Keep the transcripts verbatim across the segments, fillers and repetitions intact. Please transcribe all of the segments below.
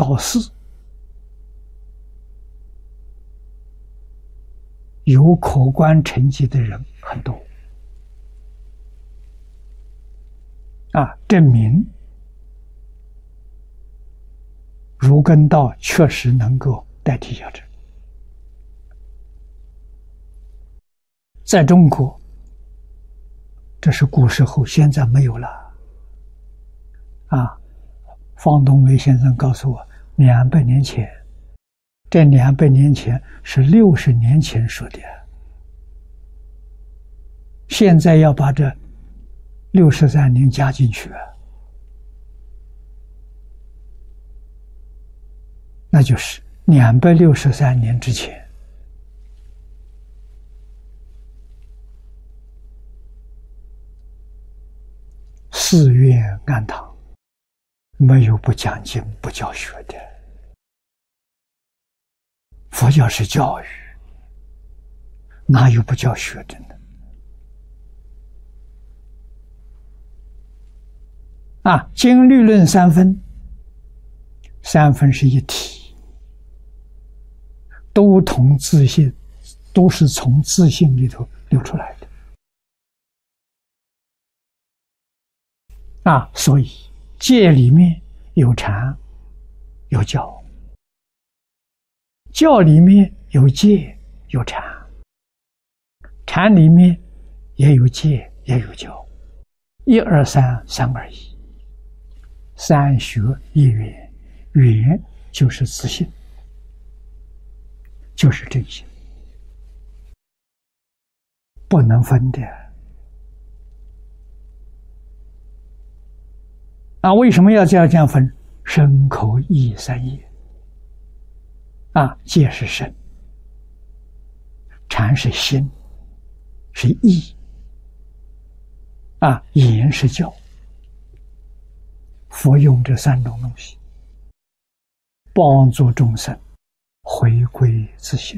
高士，有可观成绩的人很多啊，证明儒艮道确实能够代替小乘。在中国，这是古时候，现在没有了啊。方东梅先生告诉我，两百年前，这两百年前是六十年前说的，现在要把这六十三年加进去啊，那就是两百六十三年之前。寺院庵堂没有不讲经不教学的，佛教是教育，哪有不教学的呢？啊，经律论三分，三分是一体，都同自性，都是从自性里头流出来的。啊，所以戒里面有禅有教，教里面有戒有禅，禅里面也有戒也有教，一二三，三二一，三学一缘，缘就是自性，就是真心，不能分的。啊，为什么要这样这样分？身口意三业。啊，戒是身，禅是心，是意。啊，言是教。佛用这三种东西，帮助众生回归自性。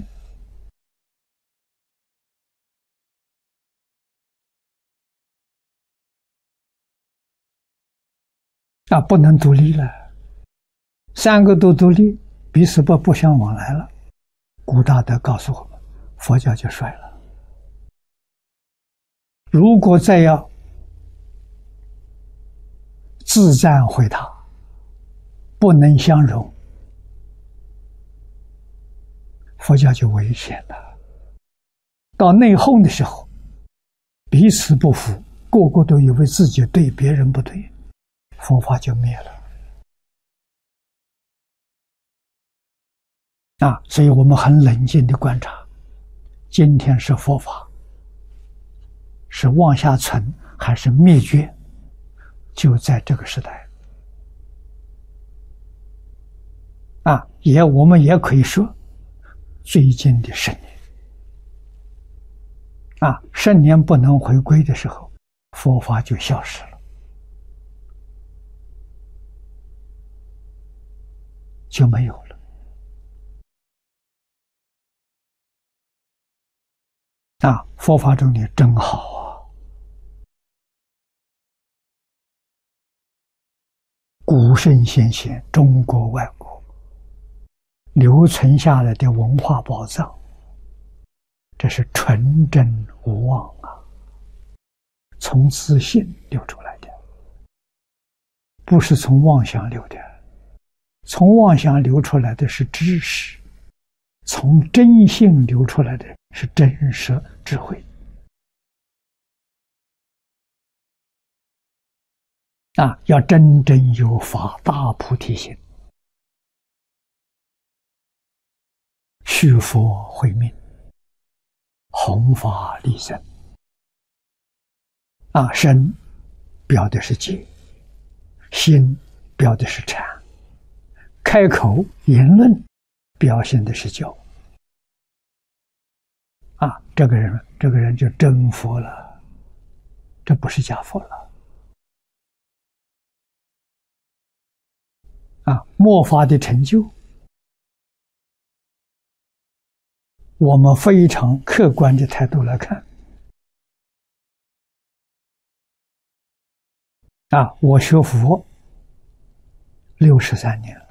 啊，不能独立了，三个都独立，彼此不不相往来了。古大德告诉我们，佛教就衰了。如果再要自赞回他，不能相容，佛教就危险了。到内讧的时候，彼此不服，个个都以为自己对，别人不对，佛法就灭了。啊，所以我们很冷静的观察，今天是佛法是往下存还是灭绝，就在这个时代。啊，也我们也可以说，最近的十年，啊，十年不能回归的时候，佛法就消失了，就没有了。啊，佛法中的真好啊！古圣先贤，中国外国留存下来的文化宝藏，这是纯真无妄啊！从自信流出来的，不是从妄想流的。从妄想流出来的是知识，从真性流出来的是真实智慧。啊，要真正有发大菩提心，续佛慧命，弘法利生。啊，身表的是戒，心表的是禅，开口言论表现的是教。啊，这个人，这个人就真佛了，这不是假佛了。啊，末法的成就，我们非常客观的态度来看。啊，我学佛六十三年了。